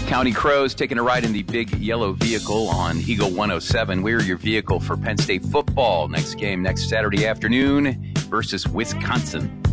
County Crows taking a ride in the big yellow vehicle on Eagle 107. We're your vehicle for Penn State football. Next game next Saturday afternoon versus Wisconsin.